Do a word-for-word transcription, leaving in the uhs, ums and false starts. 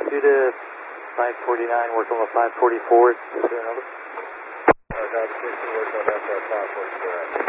two to five forty-nine, work on the five forty-four. Is there another? Uh, nine sixty, work on that five forty-four.